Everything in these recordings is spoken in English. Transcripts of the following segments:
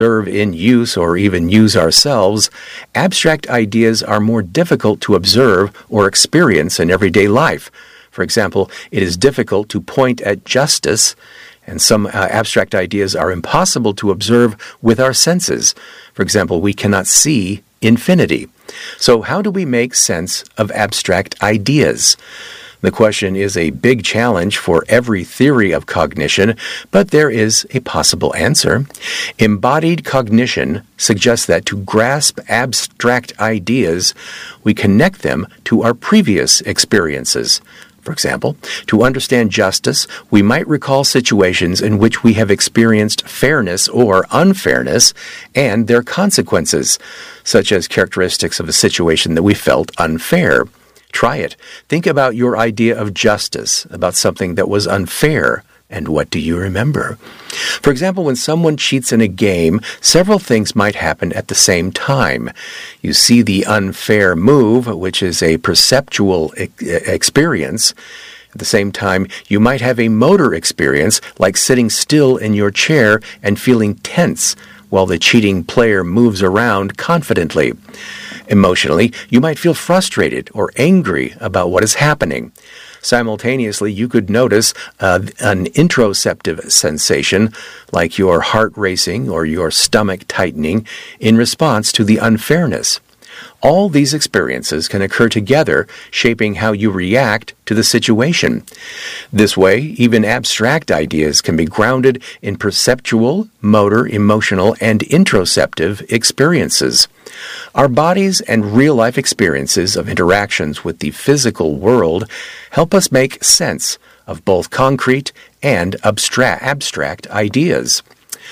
observe in use or even use ourselves, abstract ideas are more difficult to observe or experience in everyday life. For example, it is difficult to point at justice, and some abstract ideas are impossible to observe with our senses. For example, we cannot see infinity. So how do we make sense of abstract ideas? The question is a big challenge for every theory of cognition, but there is a possible answer. Embodied cognition suggests that to grasp abstract ideas, we connect them to our previous experiences. For example, to understand justice, we might recall situations in which we have experienced fairness or unfairness and their consequences, such as characteristics of a situation that we felt unfair. Try it. Think about your idea of justice, about something that was unfair, and what do you remember? For example, when someone cheats in a game, several things might happen at the same time. You see the unfair move, which is a perceptual experience. At the same time, you might have a motor experience, like sitting still in your chair and feeling tense while the cheating player moves around confidently. Emotionally, you might feel frustrated or angry about what is happening. Simultaneously, you could notice an interoceptive sensation, like your heart racing or your stomach tightening, in response to the unfairness. All these experiences can occur together, shaping how you react to the situation. This way, even abstract ideas can be grounded in perceptual, motor, emotional, and interoceptive experiences. Our bodies and real-life experiences of interactions with the physical world help us make sense of both concrete and abstract ideas.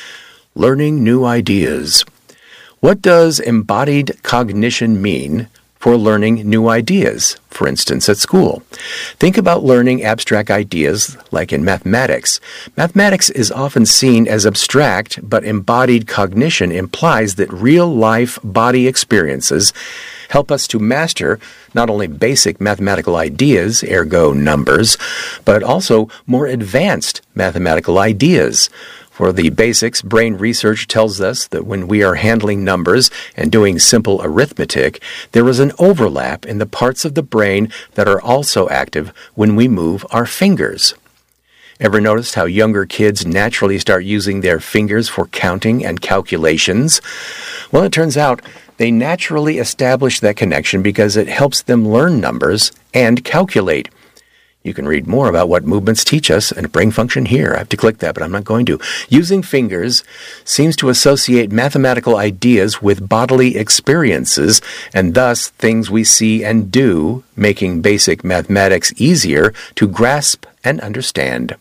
Learning new ideas. What does embodied cognition mean for learning new ideas, for instance, at school? Think about learning abstract ideas like in mathematics. Mathematics is often seen as abstract, but embodied cognition implies that real-life body experiences help us to master not only basic mathematical ideas, ergo numbers, but also more advanced mathematical ideas. For the basics, brain research tells us that when we are handling numbers and doing simple arithmetic, there is an overlap in the parts of the brain that are also active when we move our fingers. Ever noticed how younger kids naturally start using their fingers for counting and calculations? Well, it turns out they naturally establish that connection because it helps them learn numbers and calculate. You can read more about what movements teach us in Brain Function here. I have to click that, but I'm not going to. Using fingers seems to associate mathematical ideas with bodily experiences, and thus things we see and do, making basic mathematics easier to grasp and understand.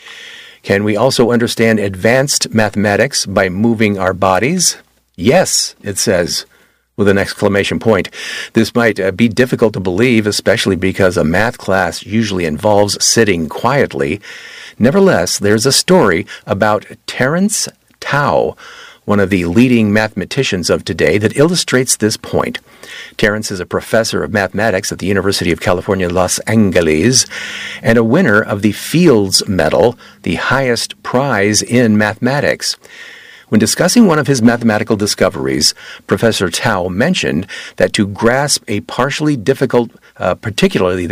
Can we also understand advanced mathematics by moving our bodies? Yes, it says, with an exclamation point. This might be difficult to believe, especially because a math class usually involves sitting quietly. Nevertheless, there's a story about Terence Tao, one of the leading mathematicians of today, that illustrates this point. Terence is a professor of mathematics at the University of California, Los Angeles, and a winner of the Fields Medal, the highest prize in mathematics. When discussing one of his mathematical discoveries, Professor Tao mentioned that to grasp a particularly difficult mathematical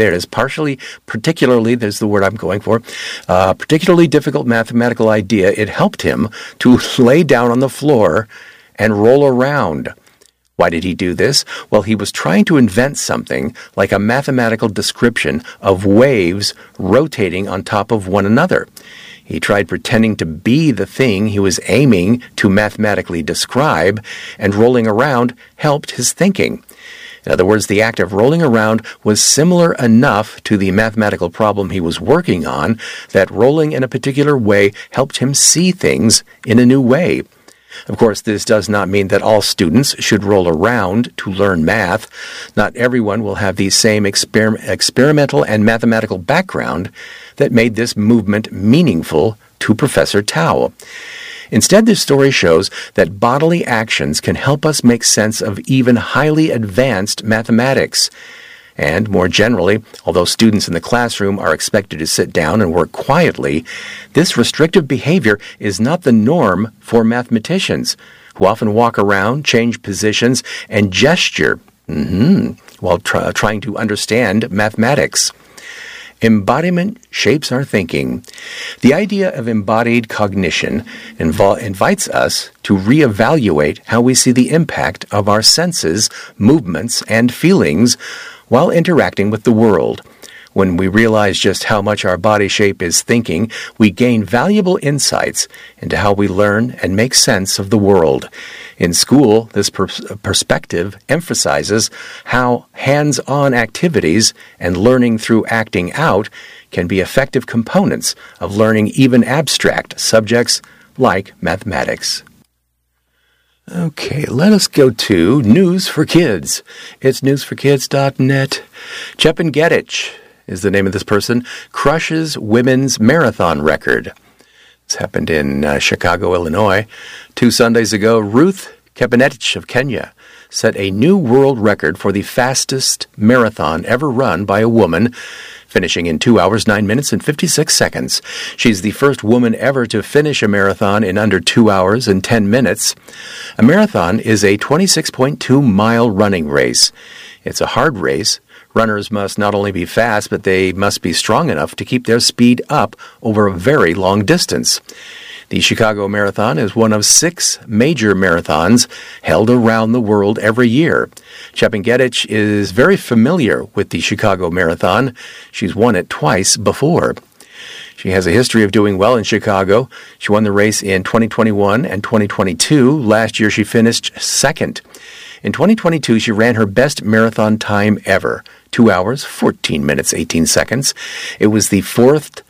idea, it helped him to lay down on the floor and roll around. Why did he do this? Well, he was trying to invent something like a mathematical description of waves rotating on top of one another. He tried pretending to be the thing he was aiming to mathematically describe, and rolling around helped his thinking. In other words, the act of rolling around was similar enough to the mathematical problem he was working on that rolling in a particular way helped him see things in a new way. Of course, this does not mean that all students should roll around to learn math. Not everyone will have the same experimental and mathematical background that made this movement meaningful to Professor Tao. Instead, this story shows that bodily actions can help us make sense of even highly advanced mathematics. And more generally, although students in the classroom are expected to sit down and work quietly, this restrictive behavior is not the norm for mathematicians. who often walk around, change positions, and gesture while trying to understand mathematics. Embodiment shapes our thinking. The idea of embodied cognition invites us to reevaluate how we see the impact of our senses, movements, and feelings while interacting with the world. When we realize just how much our body shape is thinking, we gain valuable insights into how we learn and make sense of the world. In school, this perspective emphasizes how hands-on activities and learning through acting out can be effective components of learning even abstract subjects like mathematics. Okay, let us go to News for Kids. It's newsforkids.net. Chepengedich is the name of this person, crushes women's marathon record. This happened in Chicago, Illinois. 2 Sundays ago, Ruth Chepengedich of Kenya set a new world record for the fastest marathon ever run by a woman, finishing in 2 hours, 9 minutes, and 56 seconds. She's the first woman ever to finish a marathon in under 2 hours and 10 minutes. A marathon is a 26.2-mile running race. It's a hard race. Runners must not only be fast, but they must be strong enough to keep their speed up over a very long distance. The Chicago Marathon is one of 6 major marathons held around the world every year. Chepengedich is very familiar with the Chicago Marathon. She's won it twice before. She has a history of doing well in Chicago. She won the race in 2021 and 2022. Last year she finished second. In 2022, she ran her best marathon time ever, 2 hours, 14 minutes, 18 seconds. It was the fourth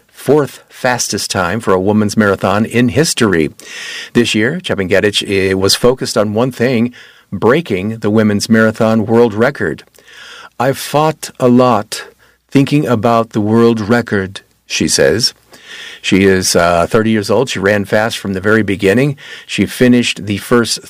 fastest time for a woman's marathon in history. This year, Chepengedich was focused on one thing, breaking the women's marathon world record. "I've fought a lot thinking about the world record," she says. She is 30 years old. She ran fast from the very beginning. She finished the first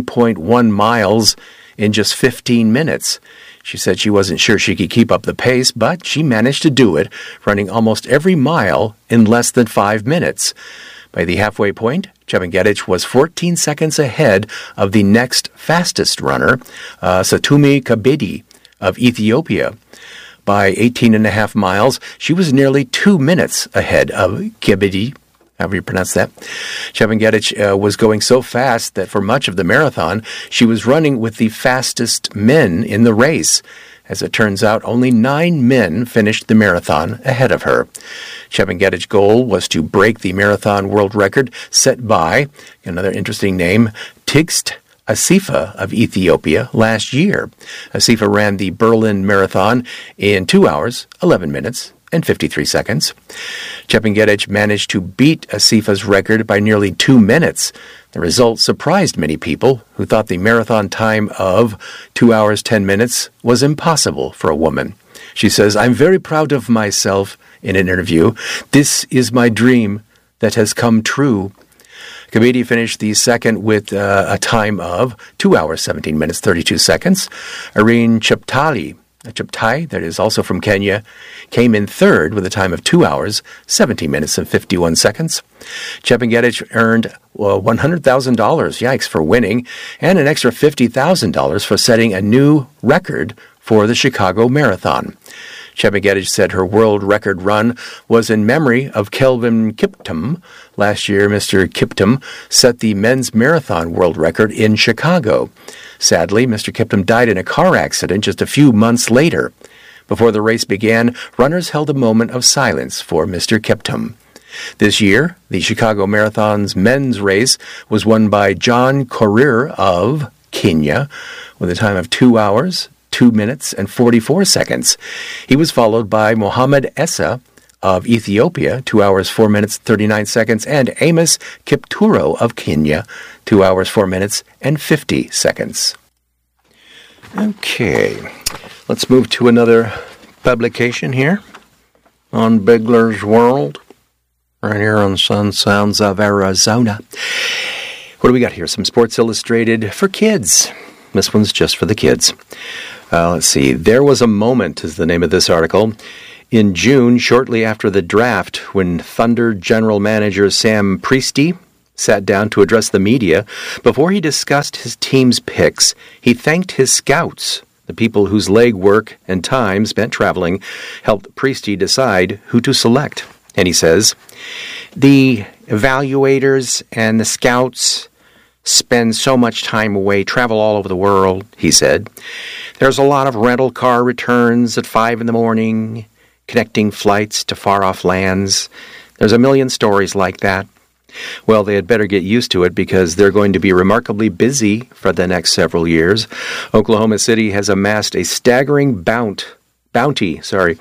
3.1 miles in just 15 minutes. She said she wasn't sure she could keep up the pace, but she managed to do it, running almost every mile in less than 5 minutes. By the halfway point, Chepengedich was 14 seconds ahead of the next fastest runner, Satumi Kabedi of Ethiopia. By 18.5 miles, she was nearly 2 minutes ahead of Kabedi, however you pronounce that. Chepengedich was going so fast that for much of the marathon, she was running with the fastest men in the race. As it turns out, only 9 men finished the marathon ahead of her. Chepengedich's goal was to break the marathon world record set by, another interesting name, Tigst Asifa of Ethiopia last year. Asifa ran the Berlin Marathon in 2 hours, 11 minutes, and 53 seconds. Chepengedich managed to beat Asifa's record by nearly 2 minutes. The result surprised many people who thought the marathon time of 2 hours, 10 minutes was impossible for a woman. She says, "I'm very proud of myself," in an interview. "This is my dream that has come true." Kabedi finished the second with a time of 2 hours, 17 minutes, 32 seconds. Irene Cheptai, that is also from Kenya, came in third with a time of 2 hours, 17 minutes, and 51 seconds. Chepengedich earned $100,000, yikes, for winning, and an extra $50,000 for setting a new record for the Chicago Marathon. Chepengedich said her world record run was in memory of Kelvin Kiptum. Last year, Mr. Kiptum set the men's marathon world record in Chicago. Sadly, Mr. Kiptum died in a car accident just a few months later. Before the race began, runners held a moment of silence for Mr. Kiptum. This year, the Chicago Marathon's men's race was won by John Korir of Kenya with a time of 2 hours, 2 minutes, and 44 seconds. He was followed by Mohammed Essa of Ethiopia, 2 hours, 4 minutes, 39 seconds, and Amos Kipturo of Kenya, 2 hours, 4 minutes, and 50 seconds. Okay, let's move to another publication here on Bigler's World, right here on Sun Sounds of Arizona. What do we got here? Some Sports Illustrated for kids. This one's just for the kids. Let's see. There was a moment is the name of this article. In June, shortly after the draft, when Thunder general manager Sam Presti sat down to address the media. Before he discussed his team's picks, he thanked his scouts, the people whose legwork and time spent traveling helped Priesty decide who to select. And he says, "The evaluators and the scouts spend so much time away, travel all over the world," he said. "There's a lot of rental car returns at 5 in the morning, connecting flights to far-off lands. There's a million stories like that. Well, they had better get used to it because they're going to be remarkably busy for the next several years. Oklahoma City has amassed a staggering bounty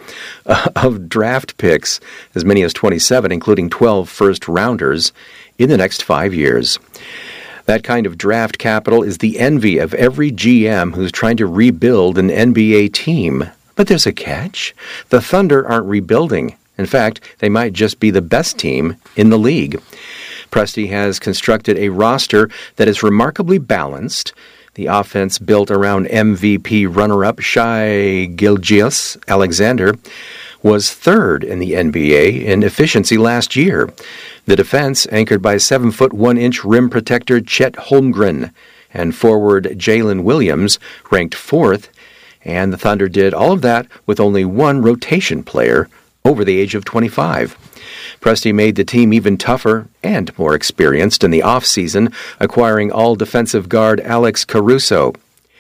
of draft picks, as many as 27, including 12 first-rounders, in the next 5 years. That kind of draft capital is the envy of every GM who's trying to rebuild an NBA team. But there's a catch. The Thunder aren't rebuilding. In fact, they might just be the best team in the league. Presti has constructed a roster that is remarkably balanced. The offense built around MVP runner-up Shai Gilgeous-Alexander was third in the NBA in efficiency last year. The defense, anchored by 7-foot 1-inch rim protector Chet Holmgren and forward Jalen Williams, ranked fourth, and the Thunder did all of that with only one rotation player over the age of 25. Presti made the team even tougher and more experienced in the offseason, acquiring all-defensive guard Alex Caruso.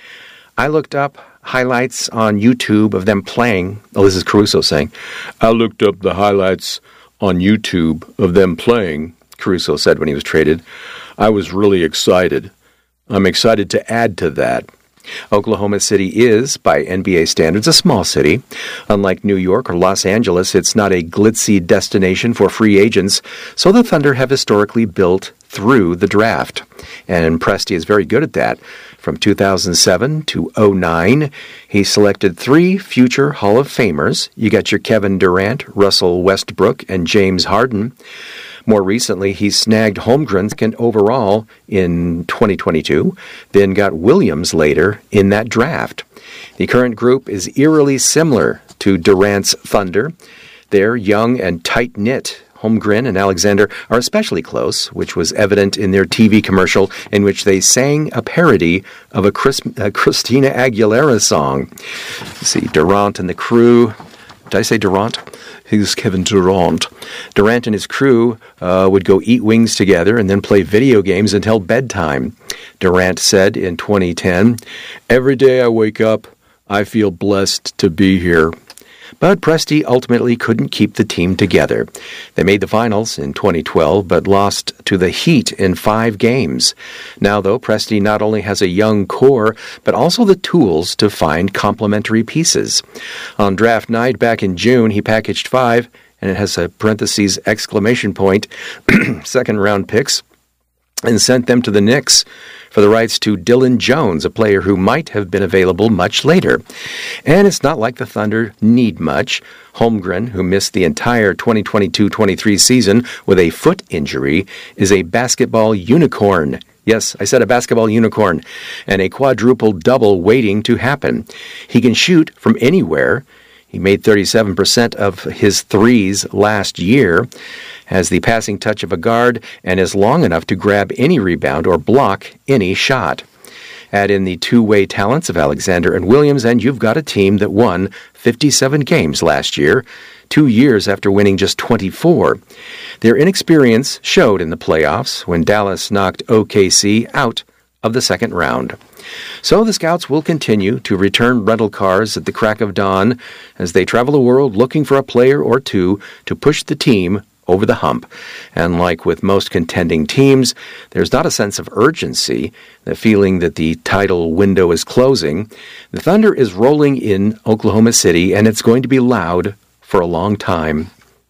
"I looked up highlights on YouTube of them playing." Oh, this is Caruso saying. "I looked up the highlights on YouTube of them playing," Caruso said when he was traded. "I was really excited. I'm excited to add to that." Oklahoma City is, by NBA standards, a small city. Unlike New York or Los Angeles, it's not a glitzy destination for free agents, so the Thunder have historically built through the draft. And Presti is very good at that. From 2007 to 2009, he selected 3 future Hall of Famers. You got your Kevin Durant, Russell Westbrook, and James Harden. More recently, he snagged Holmgren second overall in 2022, then got Williams later in that draft. The current group is eerily similar to Durant's Thunder. They're young and tight-knit. Holmgren and Alexander are especially close, which was evident in their TV commercial in which they sang a parody of a Christina Aguilera song. Let's see, Durant and the crew. Did I say Durant? He's Kevin Durant. Durant and his crew would go eat wings together and then play video games until bedtime. Durant said in 2010, "Every day I wake up, I feel blessed to be here." But Presti ultimately couldn't keep the team together. They made the finals in 2012, but lost to the Heat in 5 games. Now, though, Presti not only has a young core, but also the tools to find complementary pieces. On draft night back in June, he packaged 5, and it has a parentheses exclamation point, second-round picks, and sent them to the Knicks for the rights to Dylan Jones, a player who might have been available much later. And it's not like the Thunder need much. Holmgren, who missed the entire 2022-23 season with a foot injury, is a basketball unicorn. Yes, I said a basketball unicorn, and a quadruple double waiting to happen. He can shoot from anywhere. He made 37% of his threes last year, has the passing touch of a guard, and is long enough to grab any rebound or block any shot. Add in the two-way talents of Alexander and Williams, and you've got a team that won 57 games last year, 2 years after winning just 24. Their inexperience showed in the playoffs when Dallas knocked OKC out of the second round. So the Scouts will continue to return rental cars at the crack of dawn as they travel the world looking for a player or two to push the team over the hump. And like with most contending teams, there's not a sense of urgency, the feeling that the title window is closing. The Thunder is rolling in Oklahoma City, and it's going to be loud for a long time.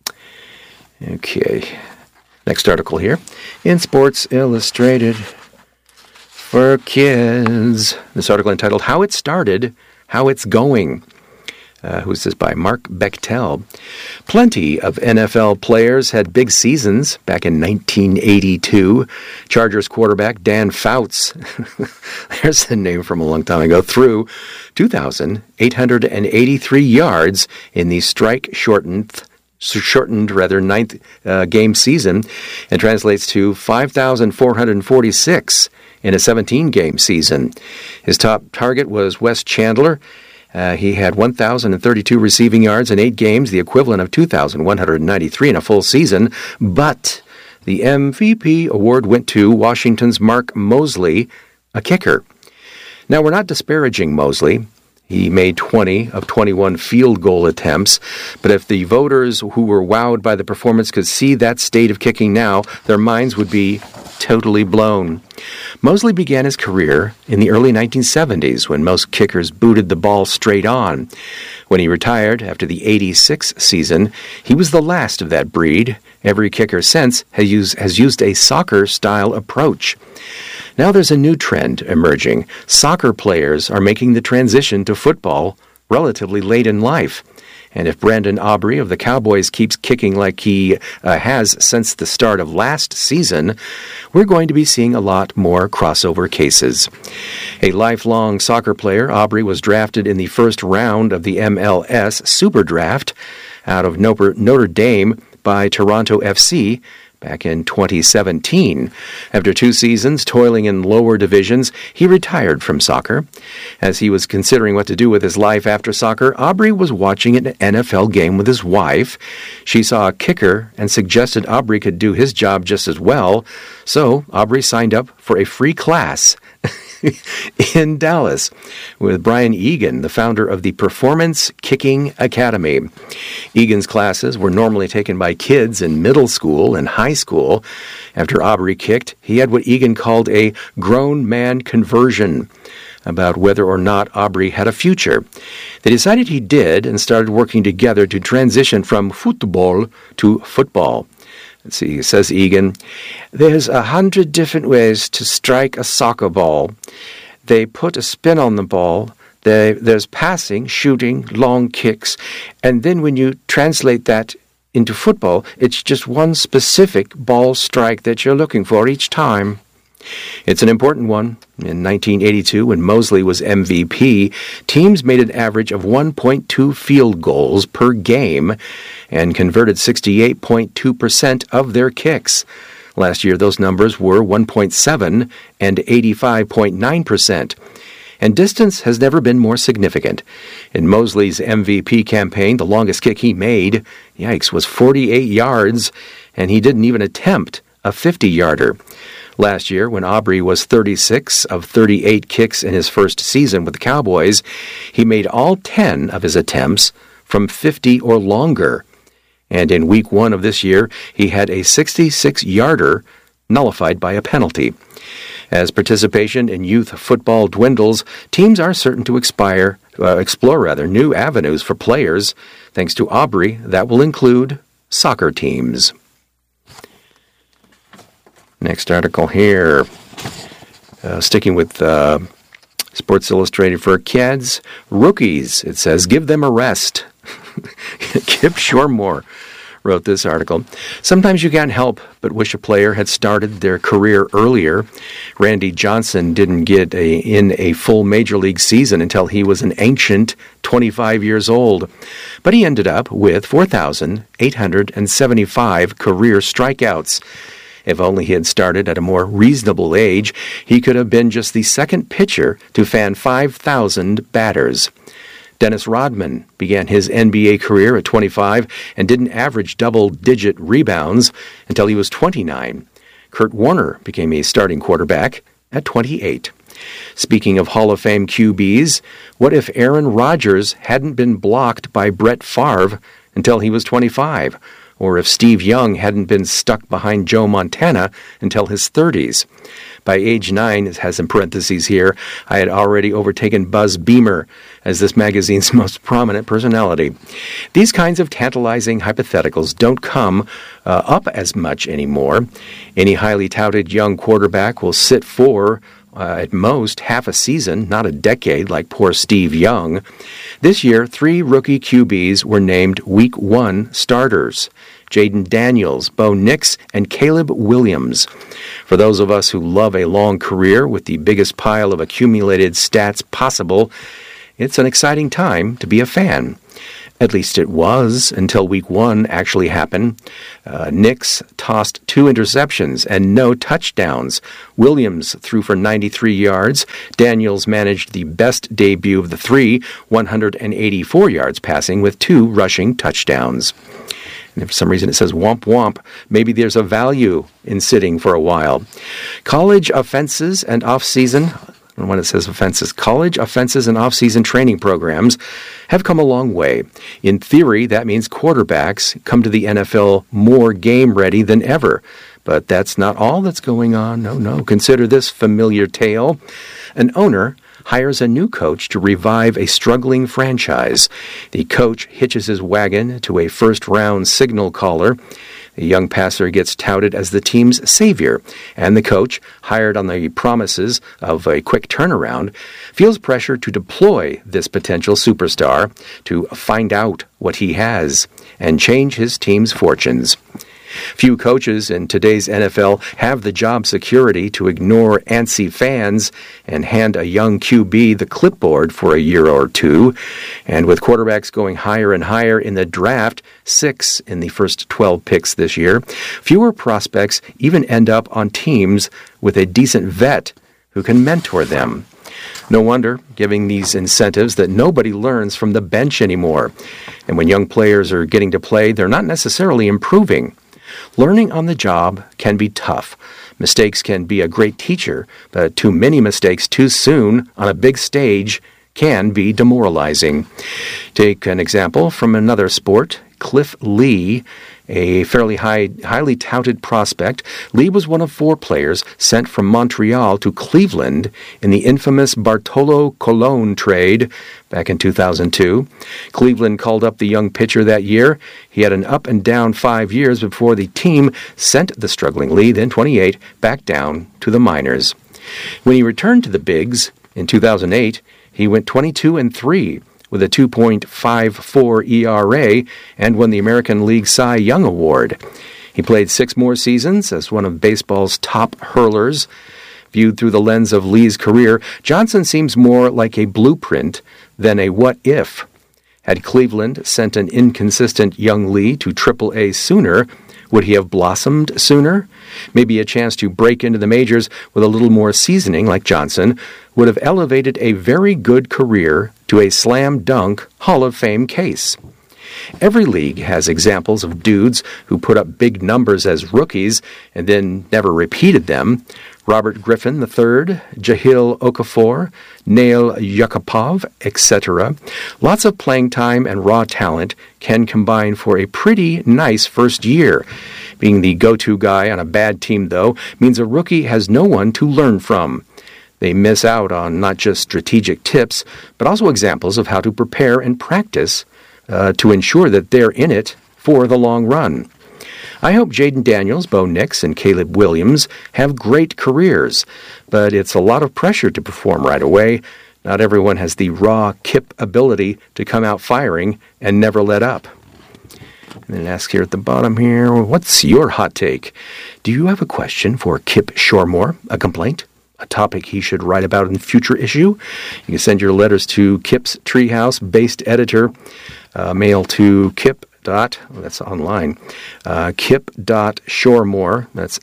Okay, next article here in Sports Illustrated for Kids. This article entitled, "How It Started, How It's Going." Who's this by? Mark Bechtel. Plenty of NFL players had big seasons back in 1982. Chargers quarterback Dan Fouts, there's a name from a long time ago, threw 2,883 yards in the strike-shortened ninth game season, and translates to 5,446 in a 17-game season. His top target was Wes Chandler. He had 1,032 receiving yards in 8 games, the equivalent of 2,193 in a full season. But the MVP award went to Washington's Mark Moseley, a kicker. Now, we're not disparaging Moseley. He made 20 of 21 field goal attempts, but if the voters who were wowed by the performance could see that state of kicking now, their minds would be totally blown. Moseley began his career in the early 1970s when most kickers booted the ball straight on. When he retired after the 86 season, he was the last of that breed. Every kicker since has used a soccer-style approach. Now there's a new trend emerging. Soccer players are making the transition to football relatively late in life. And if Brandon Aubrey of the Cowboys keeps kicking like he has since the start of last season, we're going to be seeing a lot more crossover cases. A lifelong soccer player, Aubrey was drafted in the first round of the MLS Super Draft out of Notre Dame by Toronto FC back in 2017. After 2 seasons toiling in lower divisions, he retired from soccer. As he was considering what to do with his life after soccer, Aubrey was watching an NFL game with his wife. She saw a kicker and suggested Aubrey could do his job just as well, so Aubrey signed up for a free class in Dallas with Brian Egan, the founder of the Performance Kicking Academy. Egan's classes were normally taken by kids in middle school and high school. After Aubrey kicked, he had what Egan called a grown man conversion about whether or not Aubrey had a future. They decided he did and started working together to transition from football to football. Let's see, says Egan, there's 100 different ways to strike a soccer ball. They put a spin on the ball. There's passing, shooting, long kicks. And then when you translate that into football, it's just one specific ball strike that you're looking for each time. It's an important one. In 1982, when Moseley was MVP, teams made an average of 1.2 field goals per game and converted 68.2% of their kicks. Last year, those numbers were 1.7 and 85.9%. And distance has never been more significant. In Moseley's MVP campaign, the longest kick he made, was 48 yards, and he didn't even attempt a 50-yarder. Last year, when Aubrey was 36 of 38 kicks in his first season with the Cowboys, he made all 10 of his attempts from 50 or longer. And in week 1 of this year, he had a 66-yarder nullified by a penalty. As participation in youth football dwindles, teams are certain to explore new avenues for players. Thanks to Aubrey, that will include soccer teams. Next article here, sticking with Sports Illustrated for kids, rookies, it says, give them a rest. Kip Shoremore wrote this article. Sometimes you can't help but wish a player had started their career earlier. Randy Johnson didn't get in a full major league season until he was an ancient 25 years old. But he ended up with 4,875 career strikeouts. If only he had started at a more reasonable age, he could have been just the second pitcher to fan 5,000 batters. Dennis Rodman began his NBA career at 25 and didn't average double-digit rebounds until he was 29. Kurt Warner became a starting quarterback at 28. Speaking of Hall of Fame QBs, what if Aaron Rodgers hadn't been blocked by Brett Favre until he was 25? Or if Steve Young hadn't been stuck behind Joe Montana until his 30s. By age 9, it has in parentheses here, I had already overtaken Buzz Beamer as this magazine's most prominent personality. These kinds of tantalizing hypotheticals don't come up as much anymore. Any highly touted young quarterback will sit for at most half a season, not a decade like poor Steve Young. This year, 3 rookie QBs were named Week 1 starters. Jaden Daniels, Bo Nix, and Caleb Williams. For those of us who love a long career with the biggest pile of accumulated stats possible, it's an exciting time to be a fan. At least it was until week 1 actually happened. Nix tossed 2 interceptions and no touchdowns. Williams threw for 93 yards. Daniels managed the best debut of the 3, 184 yards passing with 2 rushing touchdowns. And if for some reason it says womp womp, maybe there's a value in sitting for a while. College offenses and off-season, when it says offenses, college offenses and off-season training programs have come a long way. In theory, that means quarterbacks come to the NFL more game-ready than ever. But that's not all that's going on. No. Consider this familiar tale. An owner hires a new coach to revive a struggling franchise. The coach hitches his wagon to a first-round signal caller. The young passer gets touted as the team's savior, and the coach, hired on the promises of a quick turnaround, feels pressure to deploy this potential superstar to find out what he has and change his team's fortunes. Few coaches in today's NFL have the job security to ignore antsy fans and hand a young QB the clipboard for a year or 2. And with quarterbacks going higher and higher in the draft, 6 in the first 12 picks this year, fewer prospects even end up on teams with a decent vet who can mentor them. No wonder, giving these incentives, that nobody learns from the bench anymore. And when young players are getting to play, they're not necessarily improving. Learning on the job can be tough. Mistakes can be a great teacher, but too many mistakes too soon on a big stage can be demoralizing. Take an example from another sport. Cliff Lee, a fairly highly touted prospect. Lee was one of 4 players sent from Montreal to Cleveland in the infamous Bartolo Colon trade back in 2002. Cleveland called up the young pitcher that year. He had an up and down 5 years before the team sent the struggling Lee, then 28, back down to the minors. When he returned to the bigs in 2008, he went 22-3. with a 2.54 ERA and won the American League Cy Young Award. He played 6 more seasons as one of baseball's top hurlers. Viewed through the lens of Lee's career, Johnson seems more like a blueprint than a what-if. Had Cleveland sent an inconsistent young Lee to Triple-A sooner, would he have blossomed sooner? Maybe a chance to break into the majors with a little more seasoning like Johnson would have elevated a very good career to a slam-dunk Hall of Fame case. Every league has examples of dudes who put up big numbers as rookies and then never repeated them. Robert Griffin III, Jahil Okafor, Nail Yakupov, etc. Lots of playing time and raw talent can combine for a pretty nice first year. Being the go-to guy on a bad team, though, means a rookie has no one to learn from. They miss out on not just strategic tips, but also examples of how to prepare and practice to ensure that they're in it for the long run. I hope Jaden Daniels, Bo Nix, and Caleb Williams have great careers, but it's a lot of pressure to perform right away. Not everyone has the raw Kip ability to come out firing and never let up. And then ask here at the bottom here, what's your hot take? Do you have a question for Kip Shoremore, a complaint, a topic he should write about in a future issue? You can send your letters to Kip's Treehouse-based editor, mail to Kip. That's online. Kip.Shoremore, that's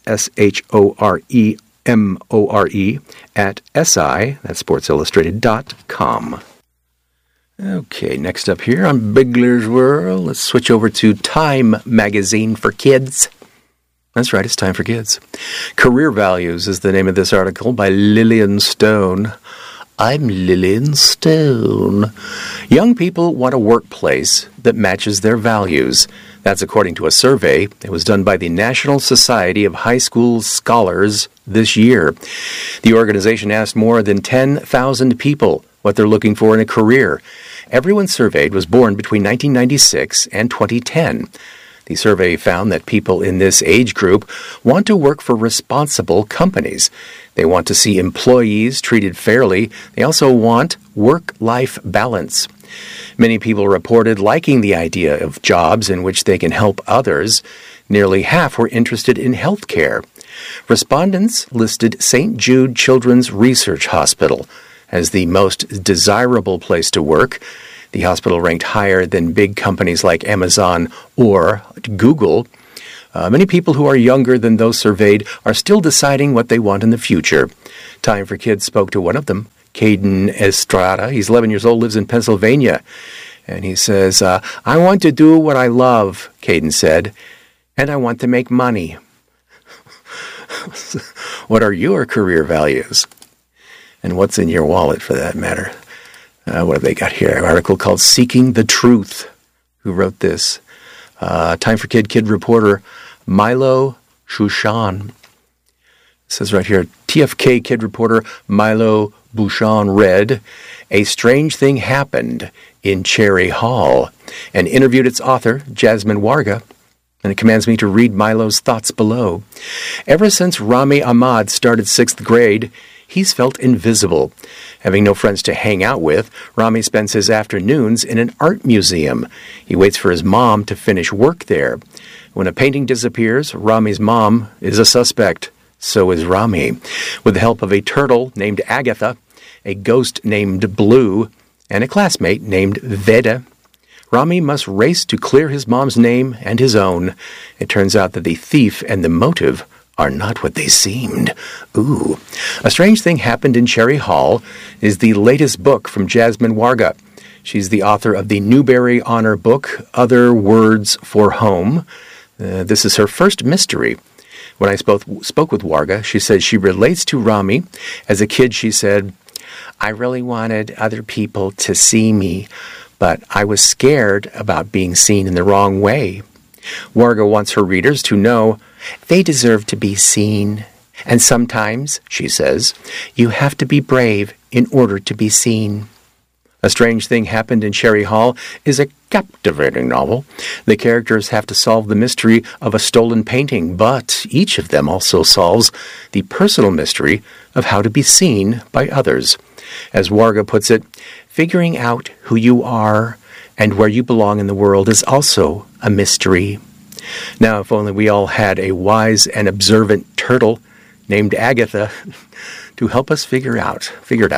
SHOREMORE, at SI, that's SportsIllustrated.com. Okay, next up here on Bigler's World, let's switch over to Time Magazine for Kids. That's right, it's Time for Kids. Career Values is the name of this article by Lillian Stone. I'm Lillian Stone. Young people want a workplace that matches their values. That's according to a survey that was done by the National Society of High School Scholars this year. The organization asked more than 10,000 people what they're looking for in a career. Everyone surveyed was born between 1996 and 2010. The survey found that people in this age group want to work for responsible companies. They want to see employees treated fairly. They also want work-life balance. Many people reported liking the idea of jobs in which they can help others. Nearly half were interested in health care. Respondents listed St. Jude Children's Research Hospital as the most desirable place to work. The hospital ranked higher than big companies like Amazon or Google. Many people who are younger than those surveyed are still deciding what they want in the future. Time for Kids spoke to one of them, Caden Estrada. He's 11 years old, lives in Pennsylvania. And he says, I want to do what I love, Caden said, and I want to make money. What are your career values? And what's in your wallet, for that matter? What have they got here? An article called Seeking the Truth. Who wrote this? Time for Kid reporter Milo Shushan. It says right here, TFK Kid reporter Milo Bouchon read, A Strange Thing Happened in Cherry Hall, and interviewed its author, Jasmine Warga, and it commands me to read Milo's thoughts below. Ever since Rami Ahmad started 6th grade, he's felt invisible. Having no friends to hang out with, Rami spends his afternoons in an art museum. He waits for his mom to finish work there. When a painting disappears, Rami's mom is a suspect. So is Rami. With the help of a turtle named Agatha, a ghost named Blue, and a classmate named Veda, Rami must race to clear his mom's name and his own. It turns out that the thief and the motive are not what they seemed. Ooh. A Strange Thing Happened in Cherry Hall is the latest book from Jasmine Warga. She's the author of the Newbery Honor book, Other Words for Home. This is her first mystery. When I spoke with Warga, she said she relates to Rami. As a kid, she said, I really wanted other people to see me, but I was scared about being seen in the wrong way. Warga wants her readers to know they deserve to be seen. And sometimes, she says, you have to be brave in order to be seen. A Strange Thing Happened in Cherry Hall is a captivating novel. The characters have to solve the mystery of a stolen painting, but each of them also solves the personal mystery of how to be seen by others. As Warga puts it, figuring out who you are and where you belong in the world is also a mystery. Now, if only we all had a wise and observant turtle named Agatha to help us figure it out.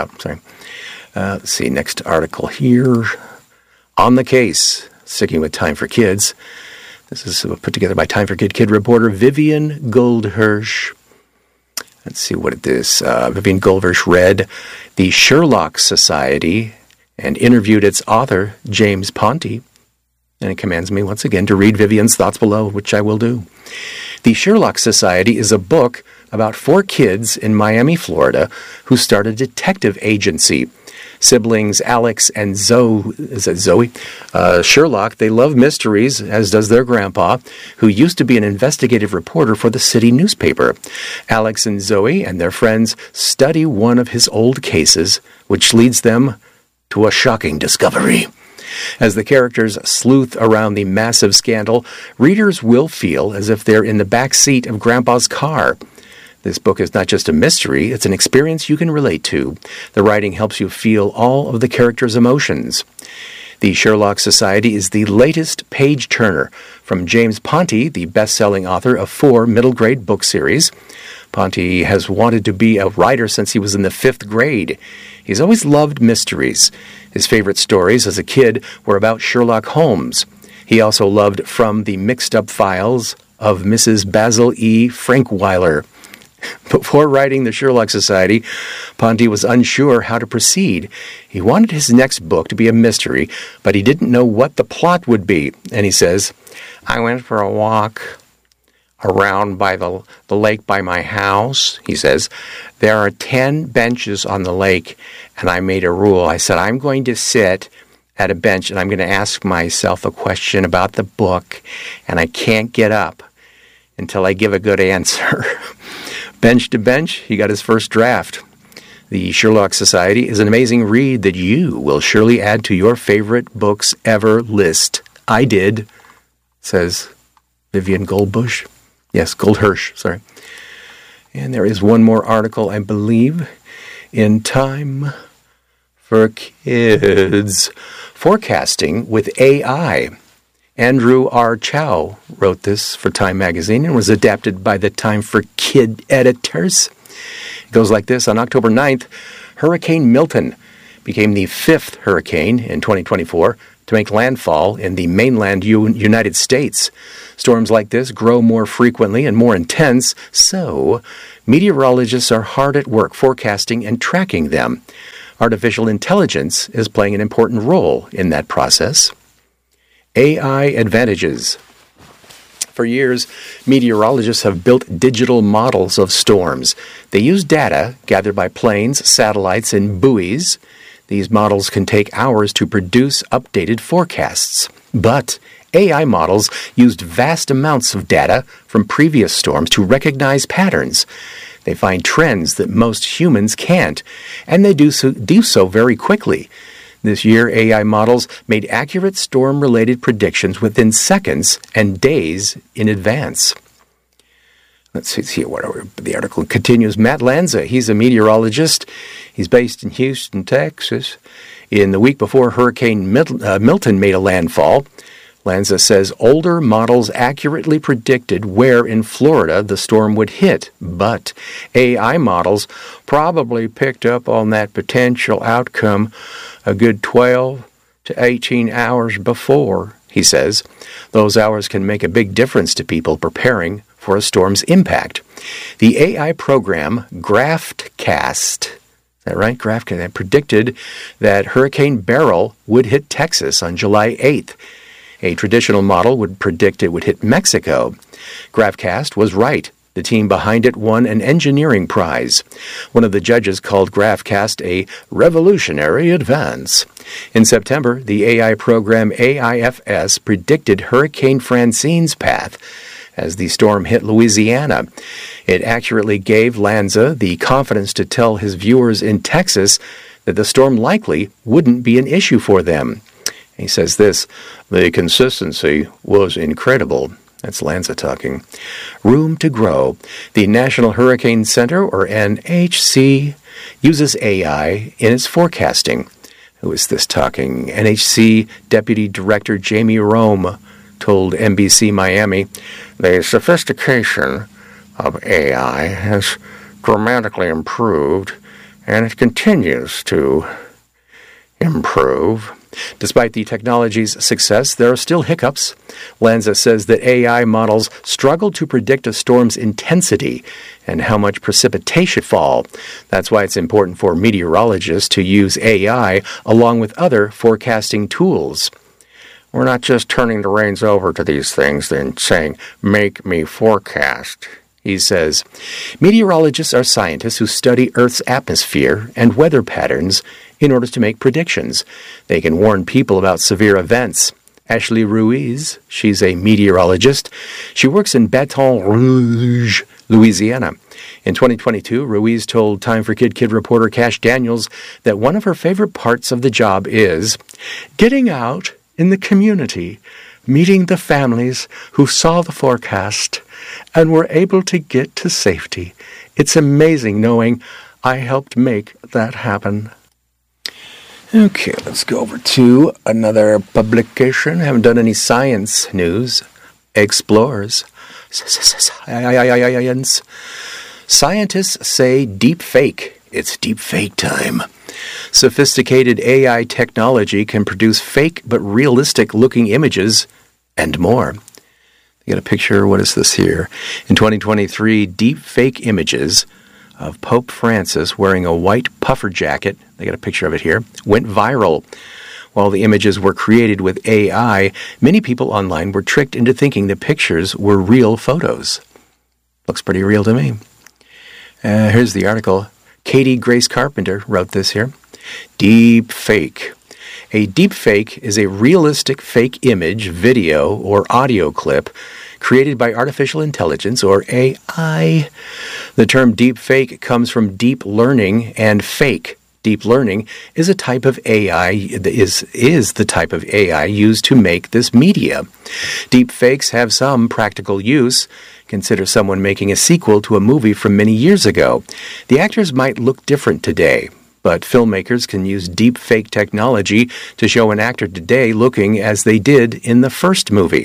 Let's see, next article here. On the Case, sticking with Time for Kids. This is put together by Time for Kid reporter Vivian Goldhirsch. Let's see what it is. Vivian Goldhirsch read The Sherlock Society and interviewed its author, James Ponti. And it commands me once again to read Vivian's thoughts below, which I will do. The Sherlock Society is a book about 4 kids in Miami, Florida, who start a detective agency. Siblings Alex and Zoe Sherlock, they love mysteries, as does their grandpa, who used to be an investigative reporter for the city newspaper. Alex and Zoe and their friends study one of his old cases, which leads them to a shocking discovery. As the characters sleuth around the massive scandal, readers will feel as if they're in the back seat of Grandpa's car. This book is not just a mystery, it's an experience you can relate to. The writing helps you feel all of the characters' emotions. The Sherlock Society is the latest page-turner from James Ponti, the best-selling author of 4 middle-grade book series. Ponti has wanted to be a writer since he was in the 5th grade. He's always loved mysteries. His favorite stories as a kid were about Sherlock Holmes. He also loved From the Mixed-Up Files of Mrs. Basil E. Frankweiler. Before writing The Sherlock Society, Ponti was unsure how to proceed. He wanted his next book to be a mystery, but he didn't know what the plot would be. And he says, I went for a walk around by the lake by my house. He says, there are 10 benches on the lake, and I made a rule. I said, I'm going to sit at a bench, and I'm going to ask myself a question about the book, and I can't get up until I give a good answer. Bench to bench, he got his first draft. The Sherlock Society is an amazing read that you will surely add to your favorite books ever list. I did, says Vivian Goldhirsch. And there is one more article, I believe, in Time for Kids. Forecasting with AI. Andrew R. Chow wrote this for Time magazine and was adapted by the Time for Kid editors. It goes like this. On October 9th, Hurricane Milton became the fifth hurricane in 2024 to make landfall in the mainland United States. Storms like this grow more frequently and more intense, so meteorologists are hard at work forecasting and tracking them. Artificial intelligence is playing an important role in that process. AI advantages. For years, meteorologists have built digital models of storms. They use data gathered by planes, satellites, and buoys. These models can take hours to produce updated forecasts. But AI models used vast amounts of data from previous storms to recognize patterns. They find trends that most humans can't, and they do so very quickly. This year, AI models made accurate storm-related predictions within seconds and days in advance. Let's see what the article continues. Matt Lanza, he's a meteorologist. He's based in Houston, Texas. In the week before Hurricane Milton made a landfall, Lanza says older models accurately predicted where in Florida the storm would hit, but AI models probably picked up on that potential outcome a good 12 to 18 hours before, he says. Those hours can make a big difference to people preparing for a storm's impact. The AI program GraphCast, is that right? GraphCast predicted that Hurricane Beryl would hit Texas on July 8th. A traditional model would predict it would hit Mexico. GraphCast was right. The team behind it won an engineering prize. One of the judges called GraphCast a revolutionary advance. In September, the AI program AIFS predicted Hurricane Francine's path as the storm hit Louisiana. It accurately gave Lanza the confidence to tell his viewers in Texas that the storm likely wouldn't be an issue for them. He says this, the consistency was incredible. That's Lanza talking. Room to grow. The National Hurricane Center, or NHC, uses AI in its forecasting. Who is this talking? NHC Deputy Director Jamie Rome told NBC Miami, the sophistication of AI has dramatically improved, and it continues to improve. Despite the technology's success, there are still hiccups. Lanza says that AI models struggle to predict a storm's intensity and how much precipitation fall. That's why it's important for meteorologists to use AI along with other forecasting tools. We're not just turning the reins over to these things and saying, make me forecast. He says, meteorologists are scientists who study Earth's atmosphere and weather patterns in order to make predictions. They can warn people about severe events. Ashley Ruiz, she's a meteorologist. She works in Baton Rouge, Louisiana. In 2022, Ruiz told Time for Kid reporter Cash Daniels that one of her favorite parts of the job is getting out in the community, meeting the families who saw the forecast and were able to get to safety. It's amazing knowing I helped make that happen. Okay, let's go over to another publication. I haven't done any science news. Explorers. Scientists say deep fake. It's deep fake time. Sophisticated AI technology can produce fake but realistic-looking images and more. You got a picture? What is this here? In 2023, deep fake images of Pope Francis wearing a white puffer jacket, they got a picture of it here, went viral. While the images were created with AI, many people online were tricked into thinking the pictures were real photos. Looks pretty real to me. Here's the article. Katie Grace Carpenter wrote this here. Deep fake. A deep fake is a realistic fake image, video, or audio clip created by artificial intelligence, or AI. The term deep fake comes from deep learning and fake. Deep learning is a type of AI, is the type of AI used to make this media. Deep fakes have some practical use. Consider someone making a sequel to a movie from many years ago. The actors might look different today, but filmmakers can use deep fake technology to show an actor today looking as they did in the first movie.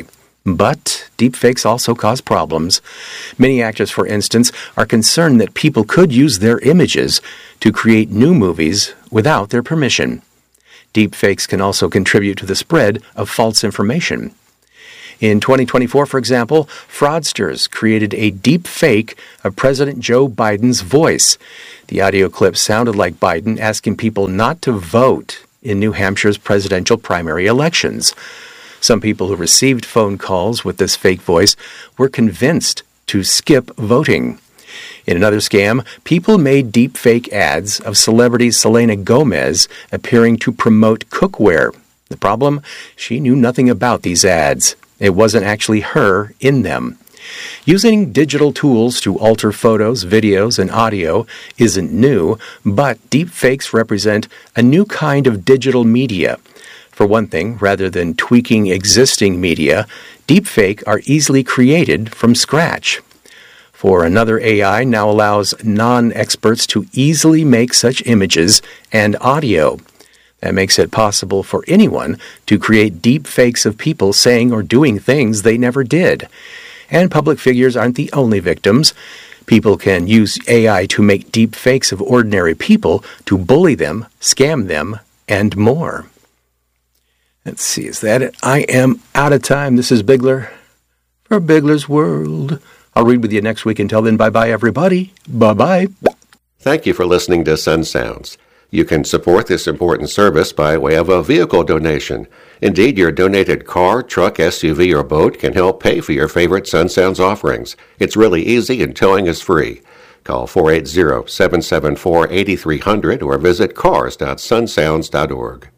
But deepfakes also cause problems. Many actors, for instance, are concerned that people could use their images to create new movies without their permission. Deepfakes can also contribute to the spread of false information. In 2024, for example, fraudsters created a deep fake of President Joe Biden's voice. The audio clip sounded like Biden asking people not to vote in New Hampshire's presidential primary elections. Some people who received phone calls with this fake voice were convinced to skip voting. In another scam, people made deepfake ads of celebrity Selena Gomez appearing to promote cookware. The problem? She knew nothing about these ads. It wasn't actually her in them. Using digital tools to alter photos, videos, and audio isn't new, but deepfakes represent a new kind of digital media. For one thing, rather than tweaking existing media, deepfake are easily created from scratch. For another, AI now allows non-experts to easily make such images and audio. That makes it possible for anyone to create deep fakes of people saying or doing things they never did. And public figures aren't the only victims. People can use AI to make deep fakes of ordinary people to bully them, scam them, and more. Let's see, is that it? I am out of time. This is Bigler for Bigler's World. I'll read with you next week. Until then, bye-bye, everybody. Bye-bye. Thank you for listening to Sun Sounds. You can support this important service by way of a vehicle donation. Indeed, your donated car, truck, SUV, or boat can help pay for your favorite Sun Sounds offerings. It's really easy and towing is free. Call 480-774-8300 or visit cars.sunsounds.org.